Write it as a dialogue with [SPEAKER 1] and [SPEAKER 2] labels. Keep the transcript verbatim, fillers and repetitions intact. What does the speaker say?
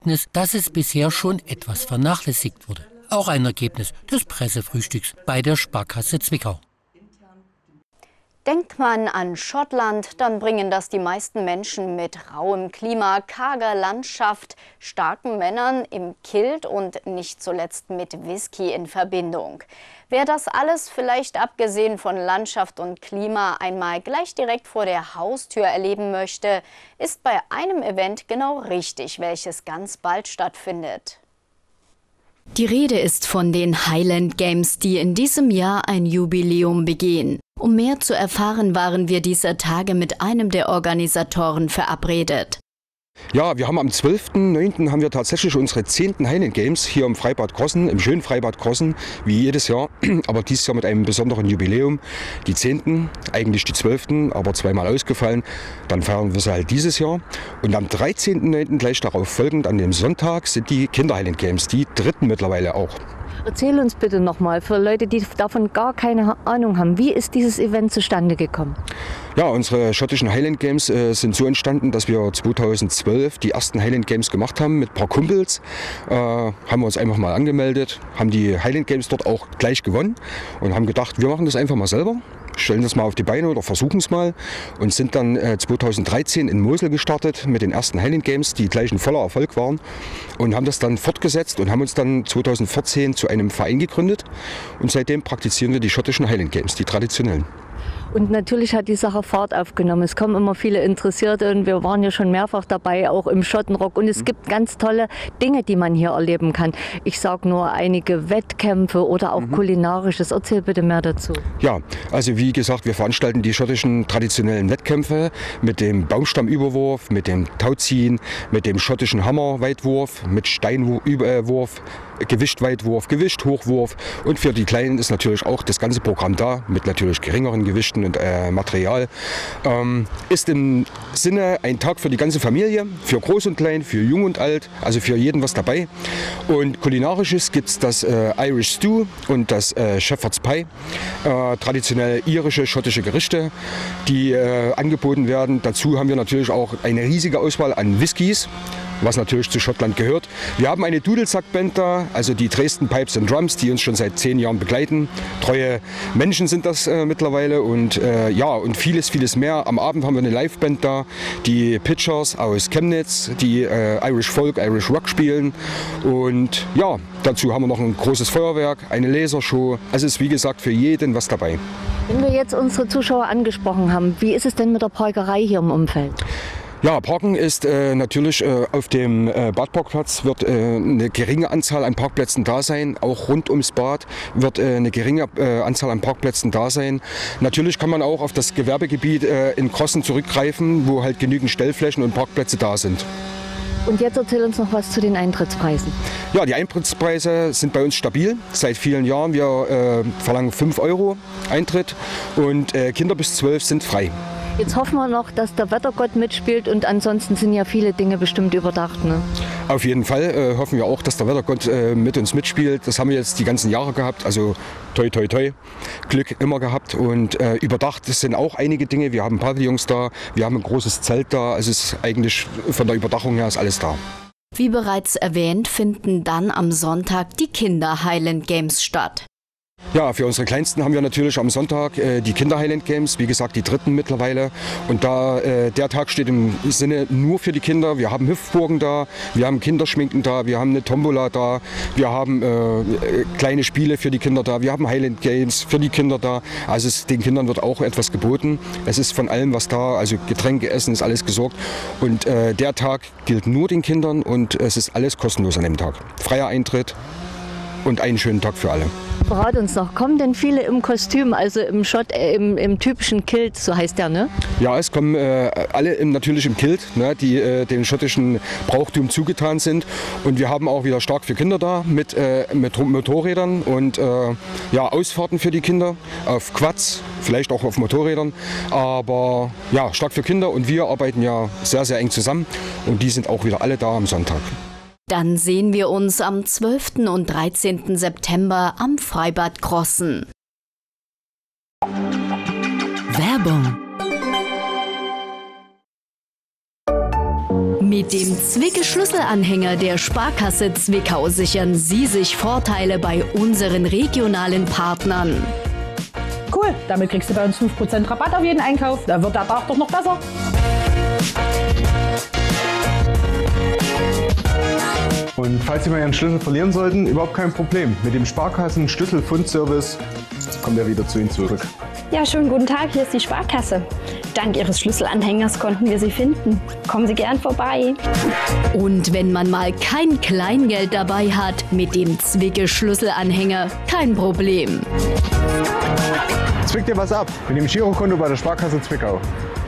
[SPEAKER 1] Ergebnis, dass es bisher schon etwas vernachlässigt wurde. Auch ein Ergebnis des Pressefrühstücks bei der Sparkasse Zwickau.
[SPEAKER 2] Denkt man an Schottland, dann bringen das die meisten Menschen mit rauem Klima, karger Landschaft, starken Männern im Kilt und nicht zuletzt mit Whisky in Verbindung. Wer das alles vielleicht abgesehen von Landschaft und Klima einmal gleich direkt vor der Haustür erleben möchte, ist bei einem Event genau richtig, welches ganz bald stattfindet.
[SPEAKER 3] Die Rede ist von den Highland Games, die in diesem Jahr ein Jubiläum begehen. Um mehr zu erfahren, waren wir dieser Tage mit einem der Organisatoren verabredet.
[SPEAKER 4] Ja, wir haben am zwölften neunten haben wir tatsächlich unsere zehnten Highland Games hier im Freibad Grossen, im schönen Freibad Grossen, wie jedes Jahr, aber dieses Jahr mit einem besonderen Jubiläum. Die zehnten, eigentlich die zwölften, aber zweimal ausgefallen. Dann feiern wir sie halt dieses Jahr. Und am dreizehnten neunten gleich darauf folgend, an dem Sonntag, sind die Kinder Highland Games, die dritten mittlerweile auch.
[SPEAKER 5] Erzähl uns bitte nochmal, für Leute, die davon gar keine Ahnung haben, wie ist dieses Event zustande gekommen?
[SPEAKER 4] Ja, unsere schottischen Highland Games äh, sind so entstanden, dass wir zweitausendzwölf die ersten Highland Games gemacht haben mit ein paar Kumpels. Äh, haben wir uns einfach mal angemeldet, haben die Highland Games dort auch gleich gewonnen und haben gedacht, wir machen das einfach mal selber. Stellen das mal auf die Beine oder versuchen es mal und sind dann äh, zweitausenddreizehn in Mosel gestartet mit den ersten Highland Games, die gleich ein voller Erfolg waren und haben das dann fortgesetzt und haben uns dann zweitausendvierzehn zu einem Verein gegründet und seitdem praktizieren wir die schottischen Highland Games, die traditionellen.
[SPEAKER 5] Und natürlich hat die Sache Fahrt aufgenommen. Es kommen immer viele Interessierte und wir waren ja schon mehrfach dabei, auch im Schottenrock. Und es gibt ganz tolle Dinge, die man hier erleben kann. Ich sage nur einige Wettkämpfe oder auch mhm. kulinarisches. Erzähl bitte mehr dazu.
[SPEAKER 4] Ja, also wie gesagt, wir veranstalten die schottischen traditionellen Wettkämpfe mit dem Baumstammüberwurf, mit dem Tauziehen, mit dem schottischen Hammerweitwurf, mit Steinwurf, Gewichtweitwurf, Gewichthochwurf. Und für die Kleinen ist natürlich auch das ganze Programm da, mit natürlich geringeren Gewichten und äh, Material. Ähm, ist im Sinne ein Tag für die ganze Familie, für Groß und Klein, für Jung und Alt, also für jeden was dabei. Und kulinarisches gibt es das äh, Irish Stew und das äh, Shepherd's Pie, äh, traditionell irische, schottische Gerichte, die äh, angeboten werden. Dazu haben wir natürlich auch eine riesige Auswahl an Whiskys, was natürlich zu Schottland gehört. Wir haben eine Dudelsackband da, also die Dresden Pipes and Drums, die uns schon seit zehn Jahren begleiten. Treue Menschen sind das äh, mittlerweile und äh, ja, und vieles, vieles mehr. Am Abend haben wir eine Liveband da, die Pitchers aus Chemnitz, die äh, Irish Folk, Irish Rock spielen und ja, dazu haben wir noch ein großes Feuerwerk, eine Lasershow. Also ist wie gesagt für jeden was dabei.
[SPEAKER 5] Wenn wir jetzt unsere Zuschauer angesprochen haben, wie ist es denn mit der Parkerei hier im Umfeld?
[SPEAKER 4] Ja, Parken ist äh, natürlich äh, auf dem äh, Badparkplatz wird äh, eine geringe Anzahl an Parkplätzen da sein. Auch rund ums Bad wird äh, eine geringe äh, Anzahl an Parkplätzen da sein. Natürlich kann man auch auf das Gewerbegebiet äh, in Grossen zurückgreifen, wo halt genügend Stellflächen und Parkplätze da sind.
[SPEAKER 5] Und jetzt erzähl uns noch was zu den Eintrittspreisen.
[SPEAKER 4] Ja, die Eintrittspreise sind bei uns stabil seit vielen Jahren. Wir äh, verlangen fünf Euro Eintritt und äh, Kinder bis zwölf sind frei.
[SPEAKER 5] Jetzt hoffen wir noch, dass der Wettergott mitspielt und ansonsten sind ja viele Dinge bestimmt überdacht. Ne?
[SPEAKER 4] Auf jeden Fall äh, hoffen wir auch, dass der Wettergott äh, mit uns mitspielt. Das haben wir jetzt die ganzen Jahre gehabt, also toi toi toi, Glück immer gehabt und äh, überdacht sind auch einige Dinge. Wir haben Pavillons da, wir haben ein großes Zelt da, also es ist eigentlich von der Überdachung her ist alles da.
[SPEAKER 3] Wie bereits erwähnt, finden dann am Sonntag die Kinder Highland Games statt.
[SPEAKER 4] Ja, für unsere Kleinsten haben wir natürlich am Sonntag äh, die Kinder Highland Games, wie gesagt die dritten mittlerweile. Und da äh, der Tag steht im Sinne nur für die Kinder. Wir haben Hüpfburgen da, wir haben Kinderschminken da, wir haben eine Tombola da, wir haben äh, kleine Spiele für die Kinder da, wir haben Highland Games für die Kinder da. Also es, den Kindern wird auch etwas geboten. Es ist von allem was da, also Getränke, Essen ist alles gesorgt. Und äh, der Tag gilt nur den Kindern und es ist alles kostenlos an dem Tag. Freier Eintritt und einen schönen Tag für alle.
[SPEAKER 5] Verrat uns noch, kommen denn viele im Kostüm, also im Schott, äh, im, im typischen Kilt, so heißt der, ne?
[SPEAKER 4] Ja, es kommen äh, alle im, natürlich im Kilt, ne, die äh, dem schottischen Brauchtum zugetan sind. Und wir haben auch wieder stark für Kinder da mit, äh, mit Motorrädern und äh, ja, Ausfahrten für die Kinder auf Quads, vielleicht auch auf Motorrädern. Aber ja, stark für Kinder und wir arbeiten ja sehr, sehr eng zusammen und die sind auch wieder alle da am Sonntag.
[SPEAKER 3] Dann sehen wir uns am zwölften und dreizehnten September am Freibad Grossen. Werbung. Mit dem Zwicke-Schlüsselanhänger der Sparkasse Zwickau sichern Sie sich Vorteile bei unseren regionalen Partnern.
[SPEAKER 6] Cool, damit kriegst du bei uns fünf Prozent Rabatt auf jeden Einkauf. Da wird der Tag doch noch besser.
[SPEAKER 7] Und falls Sie mal Ihren Schlüssel verlieren sollten, überhaupt kein Problem. Mit dem Sparkassen-Schlüsselfundservice kommt er wieder zu Ihnen zurück.
[SPEAKER 8] Ja, schönen guten Tag, hier ist die Sparkasse. Dank Ihres Schlüsselanhängers konnten wir Sie finden. Kommen Sie gern vorbei.
[SPEAKER 3] Und wenn man mal kein Kleingeld dabei hat, mit dem Zwicke-Schlüsselanhänger kein Problem.
[SPEAKER 7] Zwick dir was ab mit dem Girokonto bei der Sparkasse Zwickau.